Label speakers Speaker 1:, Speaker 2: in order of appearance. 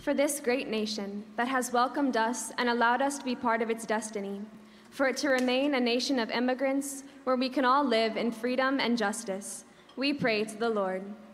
Speaker 1: For this great nation that has welcomed us and allowed us to be part of its destiny, for it to remain a nation of immigrants where we can all live in freedom and justice, we pray to the Lord.